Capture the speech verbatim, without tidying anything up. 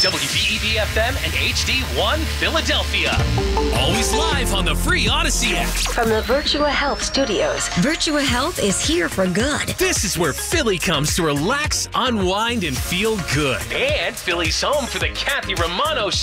W B E V F M and H D one Philadelphia. Always live on the free Odyssey app. From the Virtua Health Studios. Virtua Health is here for good. This is where Philly comes to relax, unwind, and feel good. And Philly's home for the Kathy Romano